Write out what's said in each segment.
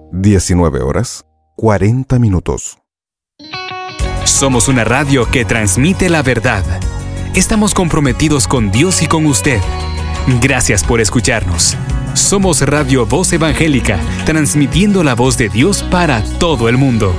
19:40. Somos una radio que transmite la verdad. Estamos comprometidos con Dios y con usted. Gracias por escucharnos. Somos Radio Voz Evangélica, transmitiendo la voz de Dios para todo el mundo.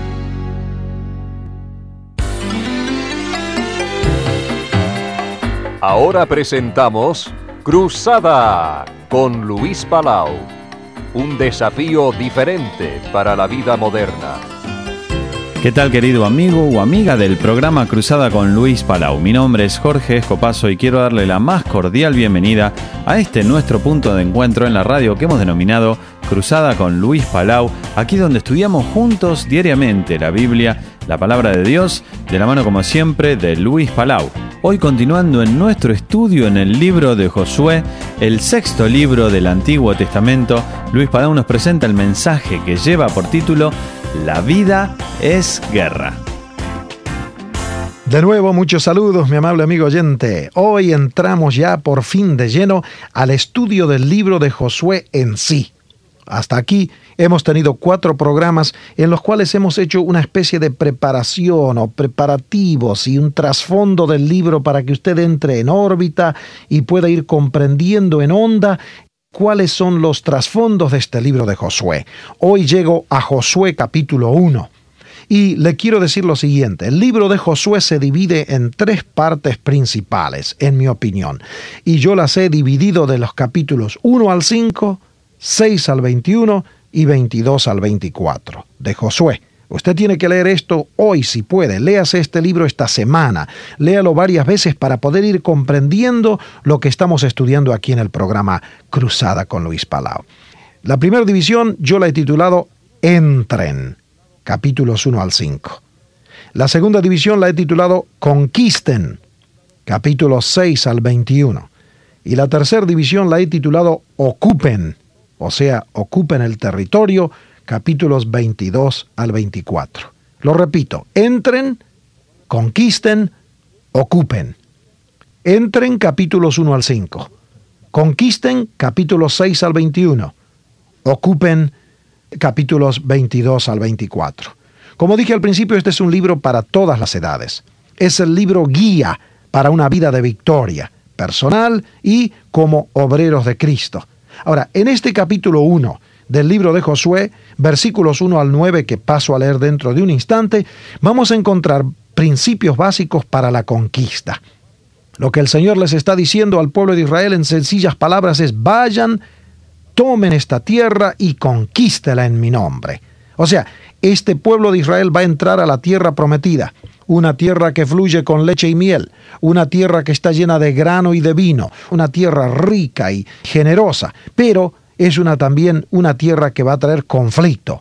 Ahora presentamos Cruzada con Luis Palau. Un desafío diferente para la vida moderna. ¿Qué tal, querido amigo o amiga del programa Cruzada con Luis Palau? Mi nombre es Jorge Escopazo y quiero darle la más cordial bienvenida a este nuestro punto de encuentro en la radio que hemos denominado Cruzada con Luis Palau, aquí donde estudiamos juntos diariamente la Biblia, la palabra de Dios, de la mano como siempre de Luis Palau. Hoy continuando en nuestro estudio en el libro de Josué, el 6º libro del Antiguo Testamento, Luis Palau nos presenta el mensaje que lleva por título La vida es guerra. De nuevo, muchos saludos, mi amable amigo oyente. Hoy entramos ya por fin de lleno al estudio del libro de Josué en sí. Hasta aquí hemos tenido 4 programas en los cuales hemos hecho una especie de preparación o preparativos y un trasfondo del libro para que usted entre en órbita y pueda ir comprendiendo en onda cuáles son los trasfondos de este libro de Josué. Hoy llego a Josué capítulo 1. Y le quiero decir lo siguiente, el libro de Josué se divide en 3 partes principales, en mi opinión. Y yo las he dividido de los capítulos 1 al 5, 6 al 21 y 22 al 24 de Josué. Usted tiene que leer esto hoy si puede. Léase este libro esta semana. Léalo varias veces para poder ir comprendiendo lo que estamos estudiando aquí en el programa Cruzada con Luis Palau. La primera división yo la he titulado Entren, capítulos 1 al 5. La segunda división la he titulado Conquisten, capítulos 6 al 21. Y la tercera división la he titulado Ocupen, o sea, ocupen el territorio, capítulos 22 al 24. Lo repito, entren, conquisten, ocupen. Entren, capítulos 1 al 5. Conquisten, capítulos 6 al 21. Ocupen, capítulos 22 al 24. Como dije al principio, este es un libro para todas las edades. Es el libro guía para una vida de victoria, personal y como obreros de Cristo. Ahora, en este capítulo 1 del libro de Josué, versículos 1 al 9, que paso a leer dentro de un instante, vamos a encontrar principios básicos para la conquista. Lo que el Señor les está diciendo al pueblo de Israel en sencillas palabras es: vayan, tomen esta tierra y conquístela en mi nombre. O sea, este pueblo de Israel va a entrar a la tierra prometida, una tierra que fluye con leche y miel, una tierra que está llena de grano y de vino, una tierra rica y generosa, pero es también una tierra que va a traer conflicto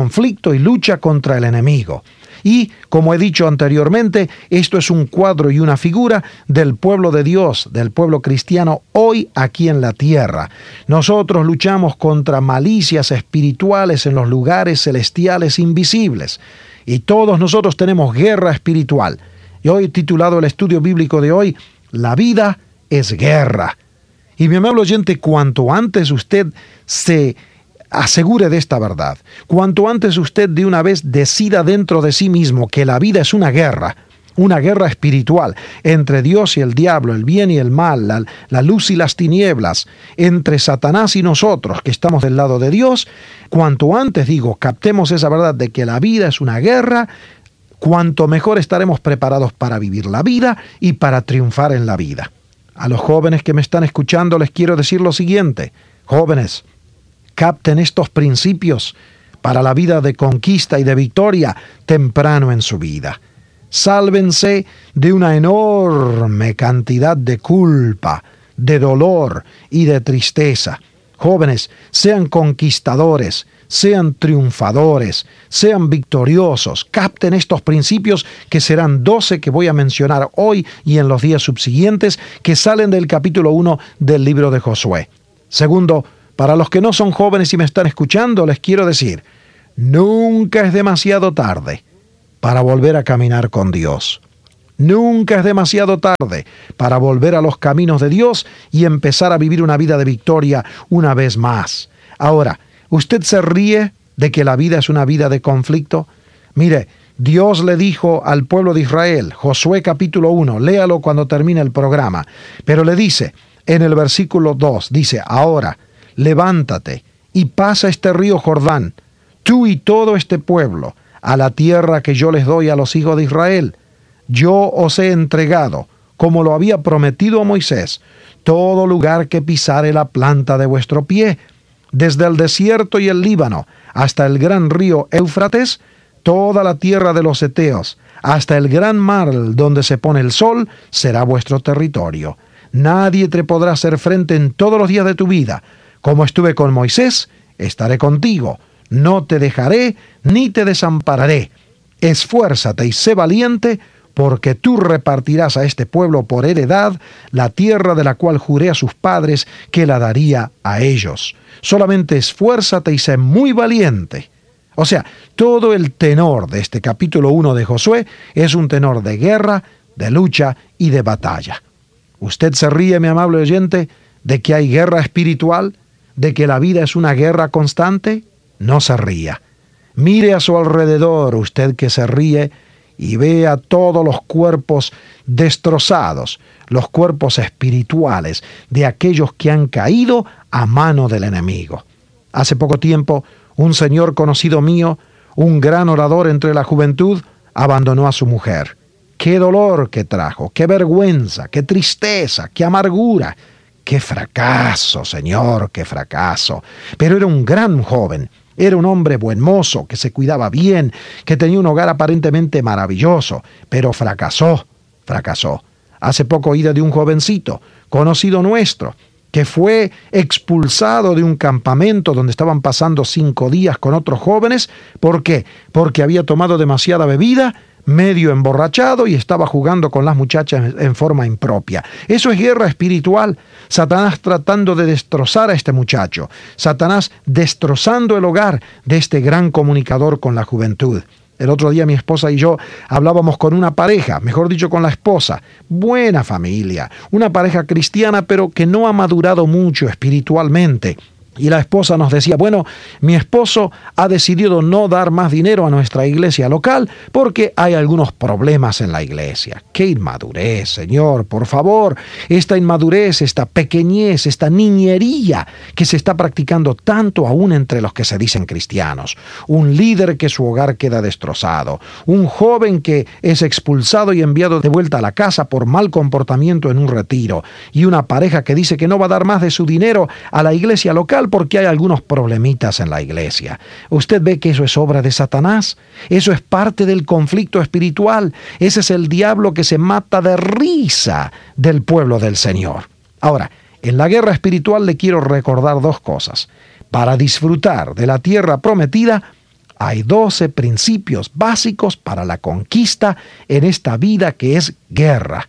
y lucha contra el enemigo. Y, como he dicho anteriormente, esto es un cuadro y una figura del pueblo de Dios, del pueblo cristiano hoy aquí en la tierra. Nosotros luchamos contra malicias espirituales en los lugares celestiales invisibles. Y todos nosotros tenemos guerra espiritual. Y hoy he titulado el estudio bíblico de hoy, La vida es guerra. Y mi amable oyente, cuanto antes usted se asegure de esta verdad, cuanto antes usted de una vez decida dentro de sí mismo que la vida es una guerra espiritual entre Dios y el diablo, el bien y el mal, la luz y las tinieblas, entre Satanás y nosotros que estamos del lado de Dios, cuanto antes, captemos esa verdad de que la vida es una guerra, cuanto mejor estaremos preparados para vivir la vida y para triunfar en la vida. A los jóvenes que me están escuchando les quiero decir lo siguiente: jóvenes, capten estos principios para la vida de conquista y de victoria temprano en su vida. Sálvense de una enorme cantidad de culpa, de dolor y de tristeza. Jóvenes, sean conquistadores, sean triunfadores, sean victoriosos. Capten estos principios que serán 12 que voy a mencionar hoy y en los días subsiguientes, que salen del capítulo 1 del libro de Josué. Segundo, para los que no son jóvenes y me están escuchando, les quiero decir, nunca es demasiado tarde para volver a caminar con Dios. Nunca es demasiado tarde para volver a los caminos de Dios y empezar a vivir una vida de victoria una vez más. Ahora, usted se ríe de que la vida es una vida de conflicto? Mire, Dios le dijo al pueblo de Israel, Josué capítulo 1, léalo cuando termine el programa, pero le dice, en el versículo 2, dice, ahora, levántate y pasa este río Jordán, tú y todo este pueblo, a la tierra que yo les doy a los hijos de Israel. Yo os he entregado, como lo había prometido a Moisés, todo lugar que pisare la planta de vuestro pie, desde el desierto y el Líbano, hasta el gran río Éufrates, toda la tierra de los heteos, hasta el gran mar donde se pone el sol, será vuestro territorio. Nadie te podrá hacer frente en todos los días de tu vida. Como estuve con Moisés, estaré contigo. No te dejaré ni te desampararé. Esfuérzate y sé valiente, porque tú repartirás a este pueblo por heredad la tierra de la cual juré a sus padres que la daría a ellos. Solamente esfuérzate y sé muy valiente. O sea, todo el tenor de este capítulo 1 de Josué es un tenor de guerra, de lucha y de batalla. ¿Usted se ríe, mi amable oyente, de que hay guerra espiritual? ¿De que la vida es una guerra constante? No se ría. Mire a su alrededor, usted que se ríe, y vea todos los cuerpos destrozados, los cuerpos espirituales de aquellos que han caído a mano del enemigo. Hace poco tiempo, un señor conocido mío, un gran orador entre la juventud, abandonó a su mujer. ¡Qué dolor que trajo! ¡Qué vergüenza! ¡Qué tristeza! ¡Qué amargura! ¡Qué fracaso, señor! ¡Qué fracaso! Pero era un gran joven. Era un hombre buen mozo, que se cuidaba bien, que tenía un hogar aparentemente maravilloso, pero fracasó. Hace poco oí de un jovencito, conocido nuestro, que fue expulsado de un campamento donde estaban pasando 5 días con otros jóvenes. ¿Por qué? Porque había tomado demasiada bebida, medio emborrachado, y estaba jugando con las muchachas en forma impropia. Eso es guerra espiritual. Satanás tratando de destrozar a este muchacho. Satanás destrozando el hogar de este gran comunicador con la juventud. El otro día mi esposa y yo hablábamos con una pareja, mejor dicho con la esposa, buena familia, una pareja cristiana pero que no ha madurado mucho espiritualmente. Y la esposa nos decía, bueno, mi esposo ha decidido no dar más dinero a nuestra iglesia local porque hay algunos problemas en la iglesia. ¡Qué inmadurez, Señor! Por favor, esta inmadurez, esta pequeñez, esta niñería que se está practicando tanto aún entre los que se dicen cristianos. Un líder que su hogar queda destrozado. Un joven que es expulsado y enviado de vuelta a la casa por mal comportamiento en un retiro. Y una pareja que dice que no va a dar más de su dinero a la iglesia local porque hay algunos problemitas en la iglesia. ¿Usted ve que eso es obra de Satanás? Eso es parte del conflicto espiritual. Ese es el diablo que se mata de risa del pueblo del Señor. Ahora, en la guerra espiritual le quiero recordar 2 cosas. Para disfrutar de la tierra prometida, hay 12 principios básicos para la conquista en esta vida que es guerra.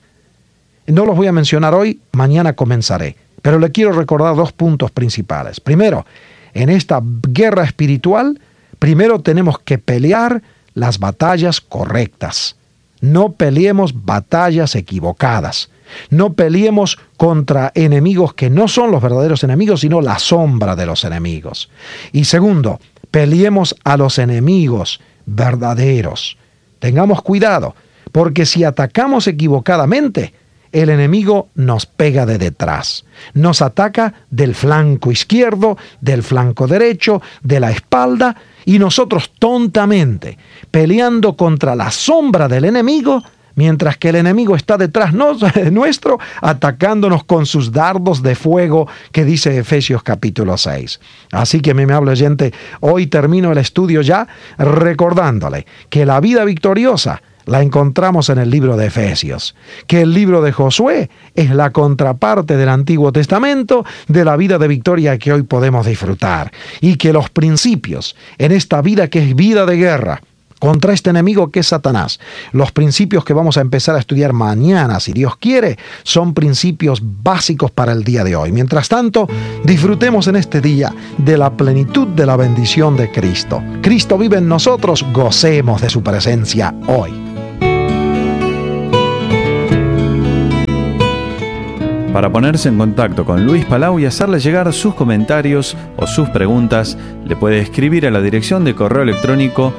No los voy a mencionar hoy, mañana comenzaré. Pero le quiero recordar 2 puntos principales. Primero, en esta guerra espiritual, primero tenemos que pelear las batallas correctas. No peleemos batallas equivocadas. No peleemos contra enemigos que no son los verdaderos enemigos, sino la sombra de los enemigos. Y segundo, peleemos a los enemigos verdaderos. Tengamos cuidado, porque si atacamos equivocadamente, el enemigo nos pega de detrás, nos ataca del flanco izquierdo, del flanco derecho, de la espalda, y nosotros tontamente peleando contra la sombra del enemigo, mientras que el enemigo está detrás nuestro, atacándonos con sus dardos de fuego que dice Efesios capítulo 6. Así que, mi amable oyente, hoy termino el estudio ya recordándole que la vida victoriosa la encontramos en el libro de Efesios, que el libro de Josué es la contraparte del Antiguo Testamento de la vida de victoria que hoy podemos disfrutar, y que los principios en esta vida que es vida de guerra contra este enemigo que es Satanás, los principios que vamos a empezar a estudiar mañana, si Dios quiere, son principios básicos para el día de hoy. Mientras tanto, disfrutemos en este día de la plenitud de la bendición de Cristo. Cristo vive en nosotros, gocemos de su presencia hoy. Para ponerse en contacto con Luis Palau y hacerle llegar sus comentarios o sus preguntas, le puede escribir a la dirección de correo electrónico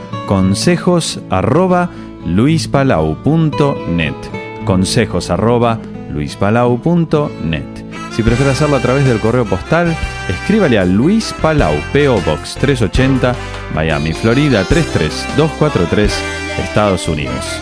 consejos@luispalau.net. consejos@luispalau.net. Si prefiere hacerlo a través del correo postal, escríbale a Luis Palau, P.O. Box 380, Miami, Florida 33243, Estados Unidos.